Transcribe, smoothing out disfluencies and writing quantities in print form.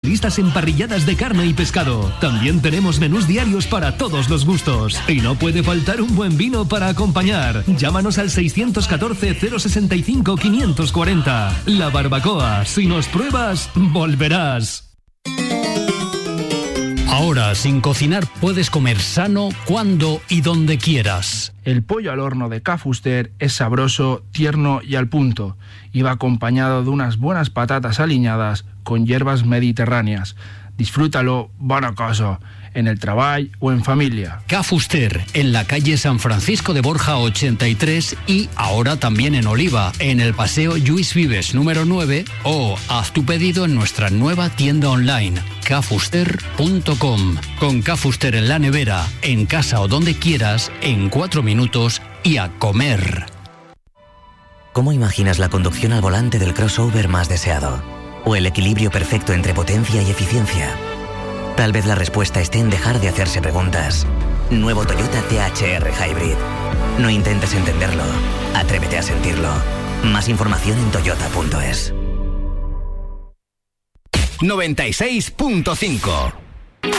especialistas en parrilladas de carne y pescado. También tenemos menús diarios para todos los gustos. Y no puede faltar un buen vino para acompañar. Llámanos al 614 065 540. La Barbacoa, si nos pruebas, volverás. Ahora, sin cocinar, puedes comer sano cuando y donde quieras. El pollo al horno de Ca Fuster es sabroso, tierno y al punto. Y va acompañado de unas buenas patatas aliñadas con hierbas mediterráneas. Disfrútalo, van a casa, en el trabajo o en familia. Ca Fuster, en la calle San Francisco de Borja 83 y ahora también en Oliva, en el Paseo Lluís Vives número 9, o haz tu pedido en nuestra nueva tienda online, cafuster.com. Con Ca Fuster en la nevera, en casa o donde quieras, en 4 minutos y a comer. ¿Cómo imaginas la conducción al volante del crossover más deseado? ¿O el equilibrio perfecto entre potencia y eficiencia? Tal vez la respuesta esté en dejar de hacerse preguntas. Nuevo Toyota CHR Hybrid. No intentes entenderlo, atrévete a sentirlo. Más información en toyota.es. 96.5